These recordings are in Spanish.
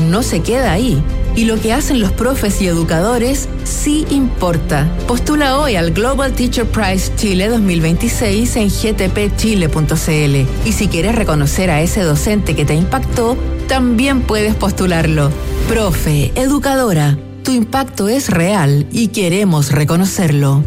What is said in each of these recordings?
no se queda ahí. Y lo que hacen los profes y educadores sí importa. Postula hoy al Global Teacher Prize Chile 2026 en gtpchile.cl. Y si quieres reconocer a ese docente que te impactó, también puedes postularlo. Profe, educadora, tu impacto es real y queremos reconocerlo.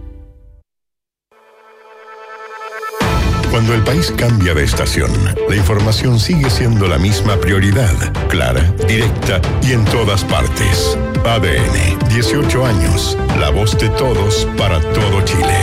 Cuando el país cambia de estación, la información sigue siendo la misma prioridad, clara, directa y en todas partes. ADN, 18 años, la voz de todos para todo Chile.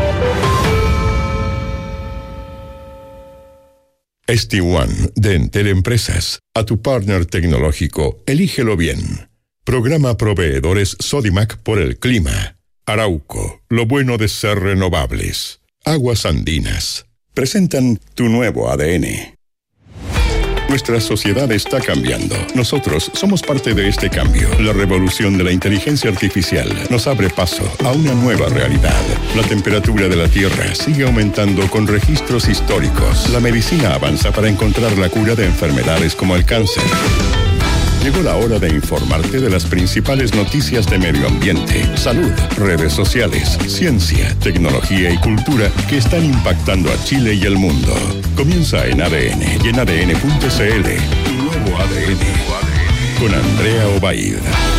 ST1 de Entel Empresas. A tu partner tecnológico, elígelo bien. Programa Proveedores Sodimac por el clima. Arauco, lo bueno de ser renovables. Aguas Andinas. Presentan tu nuevo ADN. Nuestra sociedad está cambiando. Nosotros somos parte de este cambio. La revolución de la inteligencia artificial nos abre paso a una nueva realidad. La temperatura de la Tierra sigue aumentando con registros históricos. La medicina avanza para encontrar la cura de enfermedades como el cáncer. Llegó la hora de informarte de las principales noticias de medio ambiente, salud, redes sociales, ciencia, tecnología y cultura que están impactando a Chile y el mundo. Comienza en ADN y en ADN.cl. Tu nuevo ADN. Con Andrea Obaid.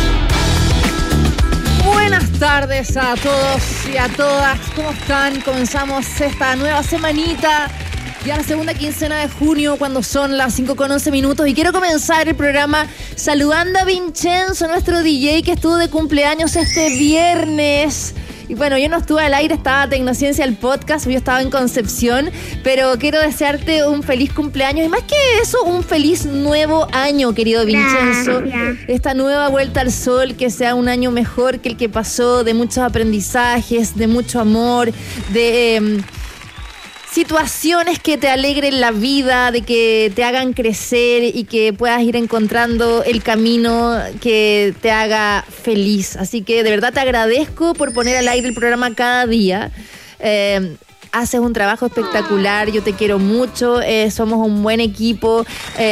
Buenas tardes a todos y a todas. ¿Cómo están? Comenzamos esta nueva semanita. Ya la segunda quincena de junio, cuando son las 5:11 y quiero comenzar el programa saludando a Vincenzo, nuestro DJ que estuvo de cumpleaños este viernes. Y bueno, yo no estuve al aire, estaba Tecnociencia el podcast, yo estaba en Concepción, pero quiero desearte un feliz cumpleaños y más que eso, un feliz nuevo año, querido Vincenzo. Esta nueva vuelta al sol, que sea un año mejor que el que pasó, de muchos aprendizajes, de mucho amor, de situaciones que te alegren la vida, de que te hagan crecer y que puedas ir encontrando el camino que te haga feliz. Así que de verdad te agradezco por poner al aire el programa cada día. Haces un trabajo espectacular, yo te quiero mucho, somos un buen equipo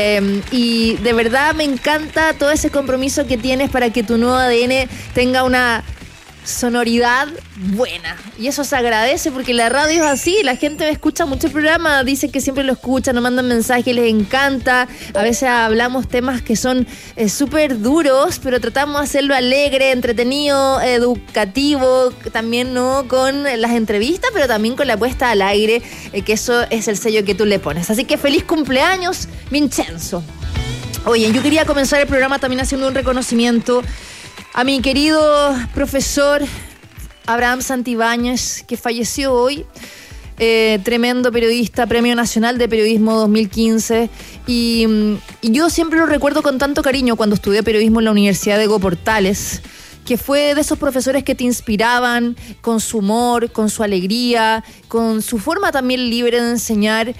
y de verdad me encanta todo ese compromiso que tienes para que tu nuevo ADN tenga una sonoridad buena, y eso se agradece porque la radio es así, la gente me escucha mucho el programa, dice que siempre lo escuchan, nos mandan mensajes, les encanta, a veces hablamos temas que son súper duros, pero tratamos de hacerlo alegre, entretenido, educativo, también no con las entrevistas, pero también con la puesta al aire, que eso es el sello que tú le pones. Así que feliz cumpleaños, Vincenzo. Oye, yo quería comenzar el programa también haciendo un reconocimiento a mi querido profesor Abraham Santibáñez, que falleció hoy, tremendo periodista, Premio Nacional de Periodismo 2015, y yo siempre lo recuerdo con tanto cariño cuando estudié periodismo en la Universidad de Ego Portales, que fue de esos profesores que te inspiraban con su humor, con su alegría, con su forma también libre de enseñar.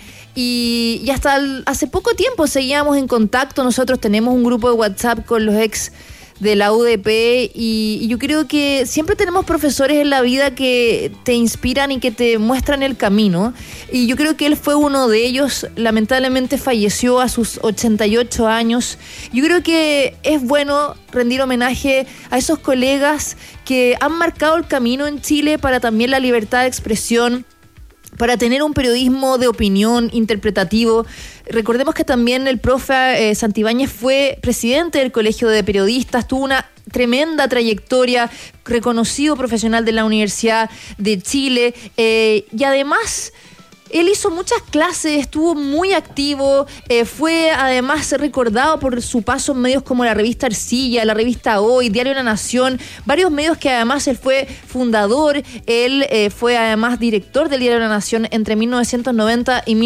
Y hasta hace poco tiempo seguíamos en contacto. Nosotros tenemos un grupo de WhatsApp con los ex de la UDP y yo creo que siempre tenemos profesores en la vida que te inspiran y que te muestran el camino, y yo creo que él fue uno de ellos. Lamentablemente falleció a sus 88 años. Yo creo que es bueno rendir homenaje a esos colegas que han marcado el camino en Chile para también la libertad de expresión, para tener un periodismo de opinión interpretativo. Recordemos que también el profe Santibáñez fue presidente del Colegio de Periodistas, tuvo una tremenda trayectoria, reconocido profesional de la Universidad de Chile, y además él hizo muchas clases, estuvo muy activo, fue además recordado por su paso en medios como la revista Arcilla, la revista Hoy, Diario La Nación, varios medios que además él fue fundador. Él fue además director del Diario La Nación entre 1990 y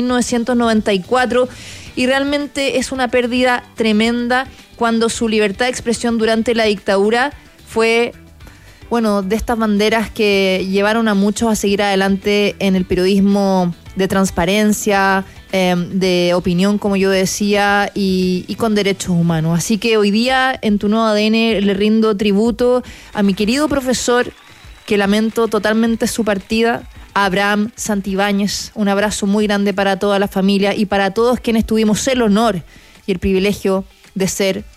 1994, y realmente es una pérdida tremenda cuando su libertad de expresión durante la dictadura fue, bueno, de estas banderas que llevaron a muchos a seguir adelante en el periodismo de transparencia, de opinión, como yo decía, y con derechos humanos. Así que hoy día, en tu nuevo ADN, le rindo tributo a mi querido profesor, que lamento totalmente su partida, a Abraham Santibáñez. Un abrazo muy grande para toda la familia y para todos quienes tuvimos el honor y el privilegio de ser